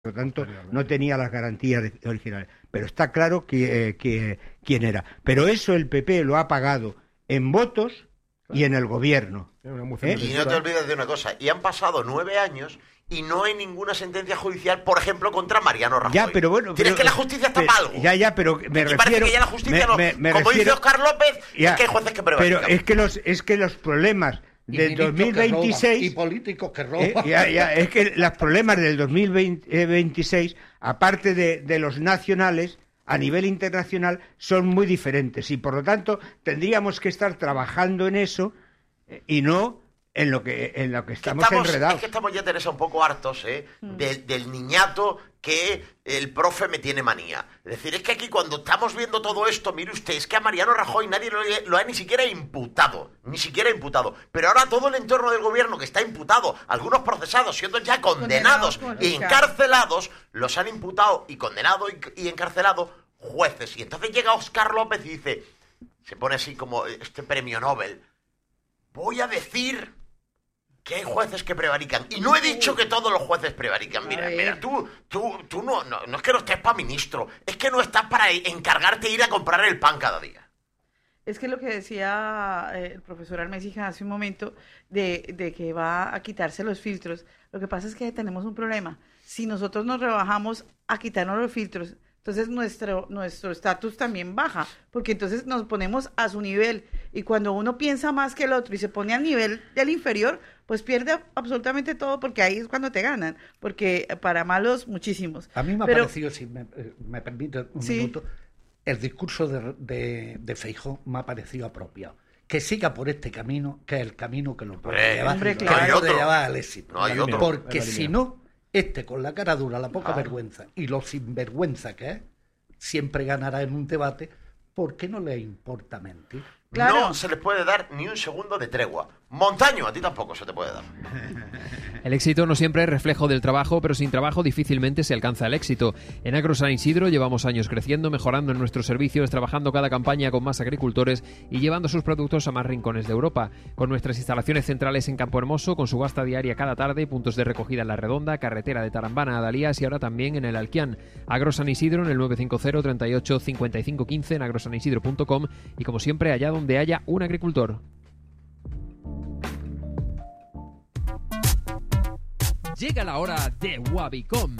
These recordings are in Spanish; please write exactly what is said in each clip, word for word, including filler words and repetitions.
por lo tanto no tenía las garantías originales. Pero está claro que, eh, que quién era. Pero eso el P P lo ha pagado en votos y en el gobierno. ¿Eh? Y no te olvides de una cosa, y han pasado nueve años y no hay ninguna sentencia judicial, por ejemplo, contra Mariano Rajoy. Ya, pero bueno, Tienes pero, que la justicia está pero, para algo. Ya, ya, pero me y refiero... parece que ya la justicia me, no... me, me como refiero, dice Oscar López, ya, es que hay jueces que prevarican. Pero es que los, es que los problemas del dos mil veintiséis... Y políticos que roban. Eh, ya, ya, es que los problemas del dos mil veintiséis, aparte de, de los nacionales, a nivel internacional, son muy diferentes. Y por lo tanto, tendríamos que estar trabajando en eso eh, y no... en lo que en lo que estamos, estamos enredados. Es que estamos ya, Teresa, un poco hartos ¿eh? Mm. de, del niñato que el profe me tiene manía. Es decir, es que aquí cuando estamos viendo todo esto, mire usted, es que a Mariano Rajoy nadie lo, lo ha ni siquiera imputado, ni siquiera imputado. Pero ahora todo el entorno del gobierno que está imputado, algunos procesados siendo ya condenados Condenado, y encarcelados, los han imputado y condenado y, y encarcelado jueces. Y entonces llega Oscar López y dice, se pone así como este premio Nobel, voy a decir... que hay jueces que prevarican. Y no he dicho que todos los jueces prevarican. Mira, mira, tú, tú, tú no, no, no es que no estés para ministro, es que no estás para encargarte de ir a comprar el pan cada día. Es que lo que decía eh, el profesor Almecija hace un momento, de, de que va a quitarse los filtros, lo que pasa es que tenemos un problema. Si nosotros nos rebajamos a quitarnos los filtros, entonces nuestro nuestro estatus también baja, porque entonces nos ponemos a su nivel, y cuando uno piensa más que el otro y se pone al nivel del inferior, pues pierde absolutamente todo, porque ahí es cuando te ganan, porque para malos muchísimos. A mí me ha Pero, parecido, si me, me permite un sí. minuto, el discurso de, de, de Feijóo me ha parecido apropiado. Que siga por este camino, que es el camino que lo puede eh, llevar, hombre, que claro. lo puede llevar al éxito. No hay otro. Porque si no, este con la cara dura, la poca ah. vergüenza y lo sinvergüenza que es, siempre ganará en un debate, porque no le importa mentir. Claro. No se les puede dar ni un segundo de tregua. Montaño, a ti tampoco se te puede dar. El éxito no siempre es reflejo del trabajo, pero sin trabajo difícilmente se alcanza el éxito. En Agro San Isidro llevamos años creciendo, mejorando en nuestros servicios, trabajando cada campaña con más agricultores y llevando sus productos a más rincones de Europa. Con nuestras instalaciones centrales en Campo Hermoso, con subasta diaria cada tarde, puntos de recogida en La Redonda, carretera de Tarambana a Dalías y ahora también en el Alquián. Agro San Isidro en el nueve cinco cero, treinta y ocho, cincuenta y cinco quince en agrosanisidro punto com y como siempre allá donde haya un agricultor. Llega la hora de Wabicom.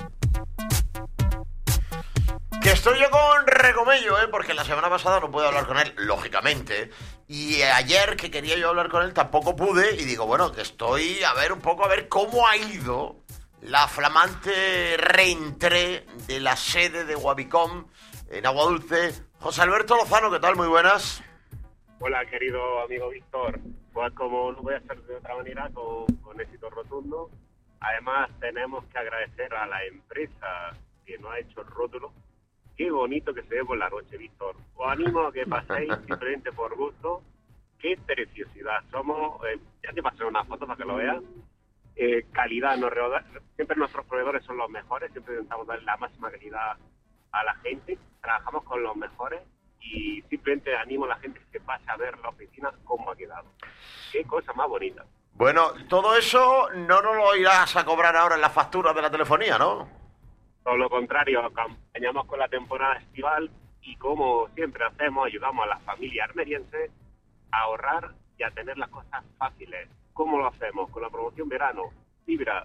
Que estoy yo con Recomello, ¿eh? Porque la semana pasada no pude hablar con él, lógicamente. Y ayer que quería yo hablar con él tampoco pude. Y digo, bueno, que estoy a ver un poco, a ver cómo ha ido la flamante reentré de la sede de Wabicom en Aguadulce. José Alberto Lozano, ¿qué tal? Muy buenas. Hola, querido amigo Víctor. Pues como no voy a ser de otra manera, con, con éxito rotundo. Además, tenemos que agradecer a la empresa que nos ha hecho el rótulo. Qué bonito que se ve por la noche, Víctor. Os animo a que paséis simplemente por gusto. Qué preciosidad. Somos, eh, ya te pasé una foto para que lo veas. Eh, calidad, nos reoda, siempre nuestros proveedores son los mejores. Siempre intentamos dar la máxima calidad a la gente. Trabajamos con los mejores. Y simplemente animo a la gente que pase a ver la oficina cómo ha quedado. Qué cosa más bonita. Bueno, todo eso no nos lo irás a cobrar ahora en la factura de la telefonía, ¿no? Todo lo contrario, acompañamos con la temporada estival y como siempre hacemos, ayudamos a las familias armerienses a ahorrar y a tener las cosas fáciles. ¿Cómo lo hacemos? Con la promoción verano, fibra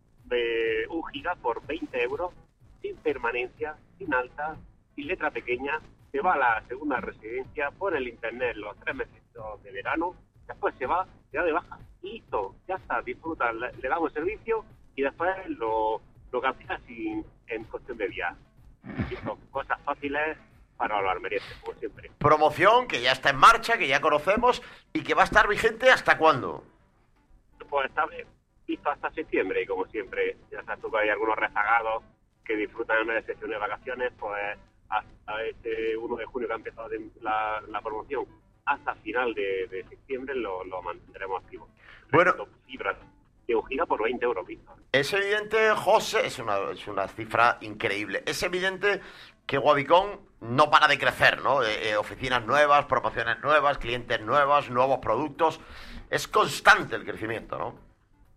de un giga por veinte euros, sin permanencia, sin alta, sin letra pequeña, se va a la segunda residencia, pone el internet los tres meses de verano, después se va, se da de baja, listo, ya está, disfruta, le, le damos servicio y después lo, lo cancela sin, en cuestión de días. Listo, cosas fáciles para los almerienses, como siempre. Promoción que ya está en marcha, que ya conocemos y que va a estar vigente ¿hasta cuándo? Pues está visto hasta septiembre y como siempre, ya sabes tú que hay algunos rezagados que disfrutan en una de sesiones de vacaciones, pues hasta este uno de junio que ha empezado la, la promoción hasta final de, de septiembre lo, lo mantendremos activo. Bueno, fibras de un giga por veinte euros, Víctor. Es evidente, José, es una, es una cifra increíble. Es evidente que Wabicom no para de crecer, ¿no? Eh, eh, oficinas nuevas, promociones nuevas, clientes nuevos, nuevos productos. Es constante el crecimiento, ¿no?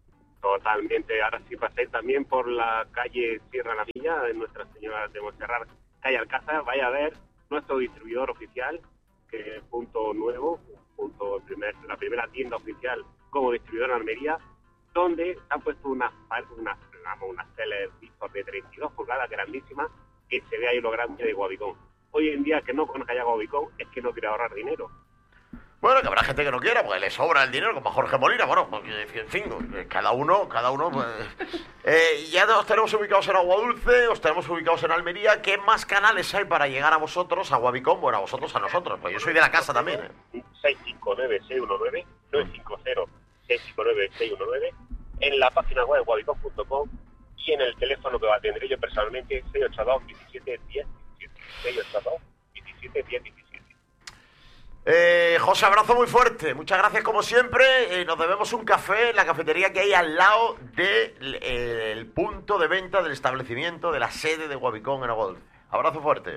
Totalmente. Ahora sí pasé también por la calle Sierra La Villa de Nuestra Señora de Montserrat, calle Alcázar. Vaya a ver nuestro distribuidor oficial, que es punto nuevo, punto primer, la primera tienda oficial como distribuidor en Almería, donde han puesto unas unas unas teles vistos de treinta y dos pulgadas grandísimas, que se ve ahí lo grande de Guabicón. Hoy en día, que no conozca ya Guabicón es que no quiere ahorrar dinero. Bueno, que habrá gente que no quiera, porque le sobra el dinero, como a Jorge Molina. Bueno, porque, en fin, cada uno, cada uno... Pues, eh, ya os tenemos ubicados en Aguadulce, os tenemos ubicados en Almería. ¿Qué más canales hay para llegar a vosotros, a Guabicón? Bueno, a vosotros, a nosotros, pues yo soy de la casa también, ¿eh? seis cinco nueve, seis uno nueve, nueve cinco cero, seis cinco nueve, seis uno nueve, en la página web guabicón punto com y en el teléfono que atendré yo personalmente, seis ocho dos, diecisiete, diez, diecisiete, seis ocho dos, diecisiete, diez, diecisiete. Eh, José, abrazo muy fuerte. Muchas gracias como siempre. Eh, nos debemos un café en la cafetería que hay al lado del eh, punto de venta del establecimiento de la sede de Guabicón en Aguadulce. Abrazo fuerte.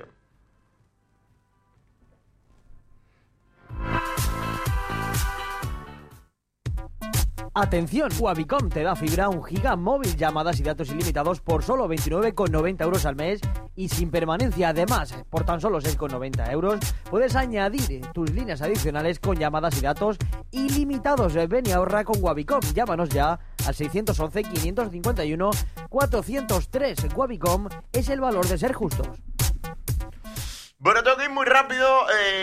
Atención, Guabicom te da fibra, un giga móvil, llamadas y datos ilimitados por solo veintinueve con noventa euros al mes y sin permanencia. Además, por tan solo seis con noventa euros puedes añadir tus líneas adicionales con llamadas y datos ilimitados. Ven y ahorra con Guabicom. Llámanos ya al seiscientos once, quinientos cincuenta y uno, cuatrocientos tres. Guabicom es el valor de ser justos. Bueno, tengo que ir muy rápido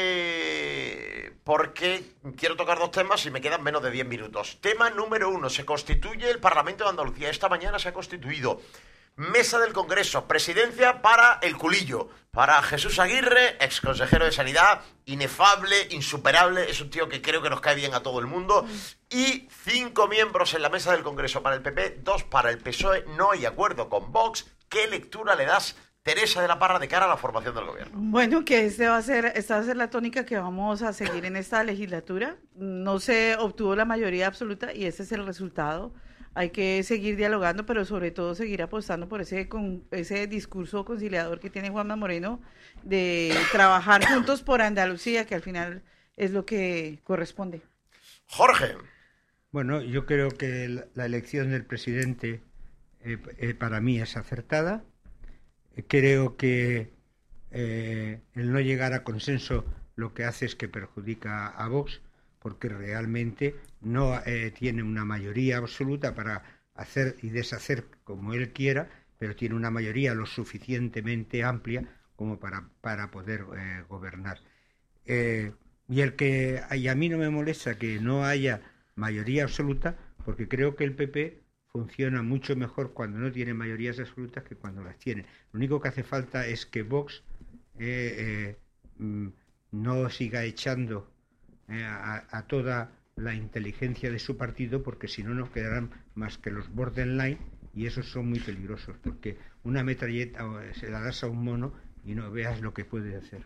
eh, porque quiero tocar dos temas y me quedan menos de diez minutos. Tema número uno, se constituye el Parlamento de Andalucía. Esta mañana se ha constituido Mesa del Congreso, presidencia para el culillo, para Jesús Aguirre, ex consejero de Sanidad, inefable, insuperable, es un tío que creo que nos cae bien a todo el mundo, y cinco miembros en la Mesa del Congreso para el P P, dos para el P S O E, no hay acuerdo con Vox. ¿Qué lectura le das, Teresa de la Parra, de cara a la formación del gobierno? Bueno, que este va a ser, esta va a ser la tónica que vamos a seguir en esta legislatura. No se obtuvo la mayoría absoluta y ese es el resultado. Hay que seguir dialogando, pero sobre todo seguir apostando por ese con, ese discurso conciliador que tiene Juanma Moreno de trabajar juntos por Andalucía, que al final es lo que corresponde. Jorge. Bueno, yo creo que la, la elección del presidente eh, eh, para mí es acertada. Creo que eh, el no llegar a consenso lo que hace es que perjudica a Vox, porque realmente no eh, tiene una mayoría absoluta para hacer y deshacer como él quiera, pero tiene una mayoría lo suficientemente amplia como para, para poder eh, gobernar. Eh, y el que y a mí no me molesta que no haya mayoría absoluta, porque creo que el P P funciona mucho mejor cuando no tiene mayorías absolutas que cuando las tiene. Lo único que hace falta es que Vox eh, eh, no siga echando eh, a, a toda la inteligencia de su partido, porque si no, no quedarán más que los borderline, y esos son muy peligrosos, porque una metralleta se la das a un mono y no veas lo que puede hacer.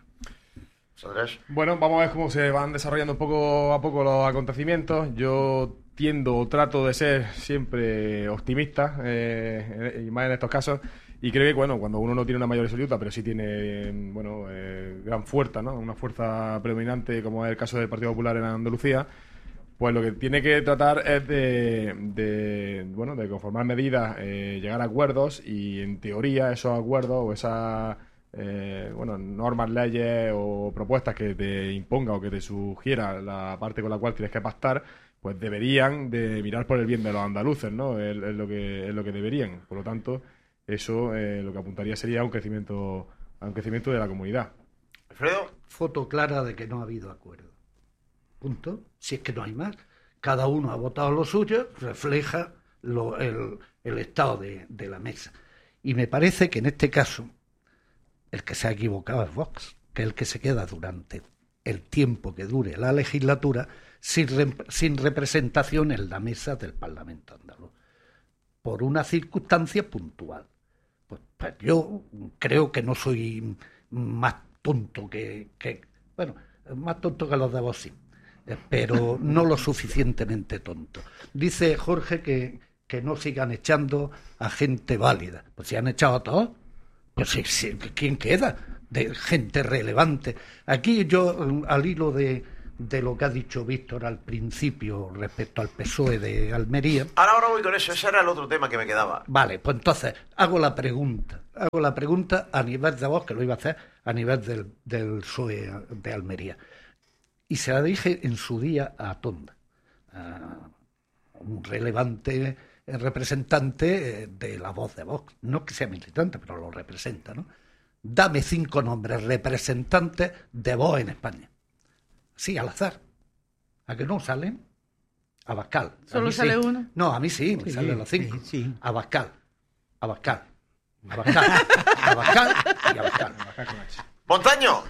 Bueno, vamos a ver cómo se van desarrollando poco a poco los acontecimientos. Yo tiendo o trato de ser siempre optimista, eh, y más en estos casos, y creo que bueno, cuando uno no tiene una mayoría absoluta, pero sí tiene bueno eh, gran fuerza, ¿no? Una fuerza predominante, como es el caso del Partido Popular en Andalucía, pues lo que tiene que tratar es de, de bueno de conformar medidas, eh, llegar a acuerdos, y en teoría esos acuerdos o esas Eh, bueno, normas, leyes o propuestas que te imponga o que te sugiera la parte con la cual tienes que pactar, pues deberían de mirar por el bien de los andaluces, ¿no? Es, es lo que es lo que deberían. Por lo tanto, eso eh, lo que apuntaría sería a un crecimiento, a un crecimiento de la comunidad. Alfredo. Foto clara de que no ha habido acuerdo. Punto. Si es que no hay más. Cada uno ha votado lo suyo, refleja lo, el, el estado de, de la mesa. Y me parece que en este caso el que se ha equivocado es Vox, que es el que se queda durante el tiempo que dure la legislatura sin, re- sin representación en la mesa del Parlamento andaluz, por una circunstancia puntual. Pues, pues yo creo que no soy más tonto que, que... Bueno, más tonto que los de Vox, sí, pero no lo suficientemente tonto. Dice Jorge que, que no sigan echando a gente válida. Pues si han echado a todos. Pues sí, sí, ¿quién queda de gente relevante? Aquí yo, al hilo de, de lo que ha dicho Víctor al principio respecto al P S O E de Almería. Ahora, ahora voy con eso, ese era el otro tema que me quedaba. Vale, pues entonces hago la pregunta, hago la pregunta a nivel de Vox, que lo iba a hacer a nivel del, del P S O E de Almería. Y se la dije en su día a Tonda, a un relevante representante de la voz de Vox. No que sea militante, pero lo representa, ¿no? Dame cinco nombres representantes de Vox en España. Sí, al azar. ¿A que no salen? Abascal. ¿Solo sale sí. uno? No, a mí sí, me Sí, salen los cinco. sí, sí. Abascal. Abascal. Abascal. Abascal y Abascal. Montaño,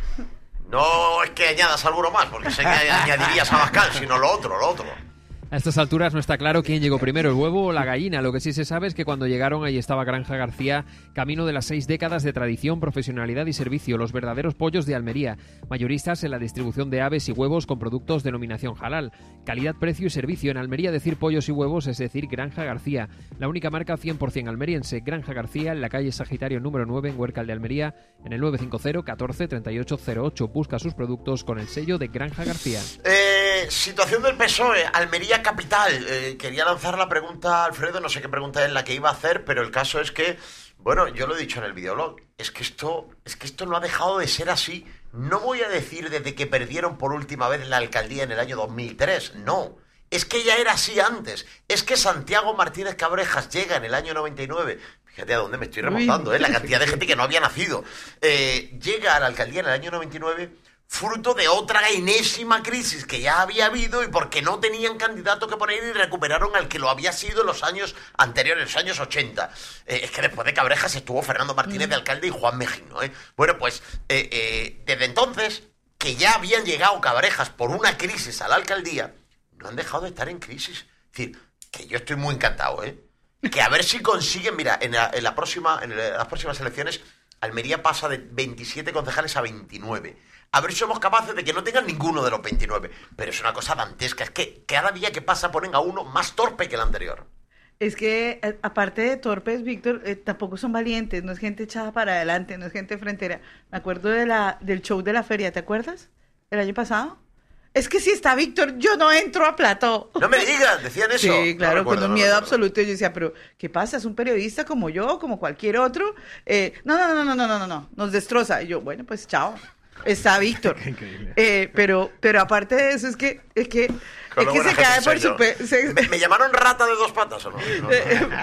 no es que añadas alguno más, porque sé que añadirías a Abascal, sino lo otro, lo otro. A estas alturas no está claro quién llegó primero, el huevo o la gallina. Lo que sí se sabe es que cuando llegaron ahí estaba Granja García, camino de las seis décadas de tradición, profesionalidad y servicio, los verdaderos pollos de Almería, mayoristas en la distribución de aves y huevos con productos denominación halal. Calidad, precio y servicio. En Almería decir pollos y huevos es decir Granja García, la única marca cien por ciento almeriense. Granja García, en la calle Sagitario número nueve, en Huércal de Almería, en el nueve cinco cero, catorce, treinta y ocho cero ocho. Busca sus productos con el sello de Granja García. Eh, situación del P S O E, Almería capital. Eh, quería lanzar la pregunta a Alfredo, no sé qué pregunta es la que iba a hacer, pero el caso es que, bueno, yo lo he dicho en el videoblog, es que esto, es que esto no ha dejado de ser así. No voy a decir desde que perdieron por última vez la alcaldía en el año dos mil tres, no. Es que ya era así antes. Es que Santiago Martínez Cabrejas llega en el año noventa y nueve. Fíjate a dónde me estoy remontando, ¿eh? La cantidad de gente que no había nacido. Eh, llega a la alcaldía en el año noventa y nueve... fruto de otra enésima crisis que ya había habido y porque no tenían candidato que poner y recuperaron al que lo había sido en los años anteriores, los años ochenta. Eh, es que después de Cabrejas estuvo Fernando Martínez de alcalde y Juan Mejino, ¿eh? Bueno, pues eh, eh, desde entonces, que ya habían llegado Cabrejas por una crisis a la alcaldía, no han dejado de estar en crisis. Es decir, que yo estoy muy encantado, ¿eh? Que a ver si consiguen, mira, en la, en la próxima, en las próximas elecciones, Almería pasa de veintisiete concejales a veintinueve. A ver si somos capaces de que no tengan ninguno de los veintinueve. Pero es una cosa dantesca. Es que cada día que pasa ponen a uno más torpe que el anterior. Es que, eh, aparte de torpes, Víctor, eh, tampoco son valientes. No es gente echada para adelante, no es gente frentera. Me acuerdo de la, del show de la feria, ¿te acuerdas? El año pasado. Es que si está Víctor, yo no entro a plató. No me digas, decían eso. Sí, claro, no recuerdo, con un no miedo recuerdo. absoluto. Yo decía, pero ¿qué pasa? Es un periodista como yo, como cualquier otro. Eh, no, no, no, no, no, no, no, no, nos destroza. Y yo, bueno, pues chao. Está Víctor. Eh, pero, pero aparte de eso, es que, es que, es que se cae por su pe- se- ¿Me, ¿Me llamaron rata de dos patas o no? No,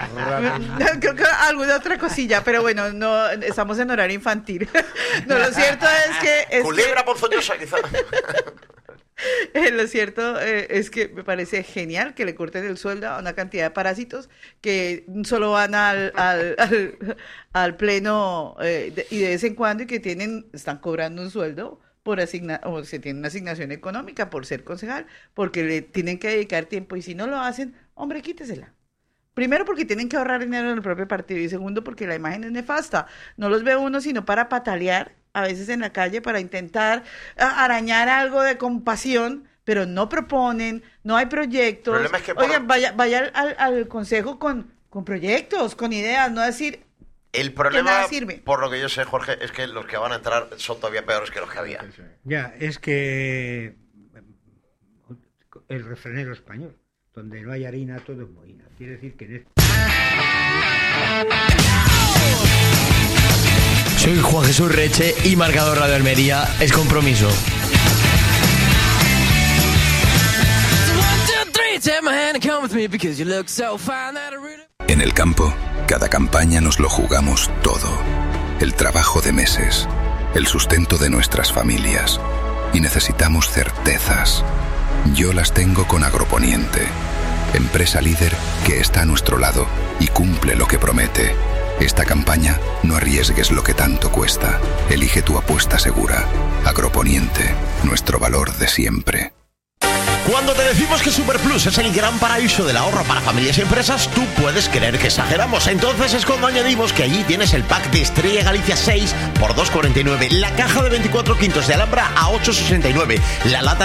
no. Creo que alguna otra cosilla, pero bueno, no estamos en horario infantil. No, lo cierto es que... Es Culebra que, ponzoñosa, quizá. eh, lo cierto eh, es que me parece genial que le corten el sueldo a una cantidad de parásitos que solo van al, al, al, al pleno eh, de- y de vez en cuando y que tienen están cobrando un sueldo por asignar, o se tiene una asignación económica por ser concejal, porque le tienen que dedicar tiempo y si no lo hacen, hombre, quítesela. Primero porque tienen que ahorrar dinero en el propio partido y segundo porque la imagen es nefasta. No los ve uno sino para patalear a veces en la calle para intentar a- arañar algo de compasión, pero no proponen, no hay proyectos. El problema es que por- Oigan, vaya, vaya al, al consejo con, con proyectos, con ideas, no decir El que problema, nada sirve. por lo que yo sé, Jorge, es que los que van a entrar son todavía peores que los que había. Ya, es que el refranero español, donde no hay harina, todo es mohina. Quiere decir que en este... Soy Juan Jesús Reche y Marcador Radio Almería es compromiso. En el campo, cada campaña nos lo jugamos todo. El trabajo de meses, el sustento de nuestras familias. Y necesitamos certezas. Yo las tengo con Agroponiente, empresa líder que está a nuestro lado y cumple lo que promete. Esta campaña, no arriesgues lo que tanto cuesta. Elige tu apuesta segura. Agroponiente, nuestro valor de siempre. Cuando te decimos que Superplus es el gran paraíso del ahorro para familias y empresas, tú puedes creer que exageramos. Entonces es cuando añadimos que allí tienes el pack de Estrella Galicia seis por dos cuarenta y nueve, la caja de veinticuatro quintos de Alhambra a ocho sesenta y nueve, la lata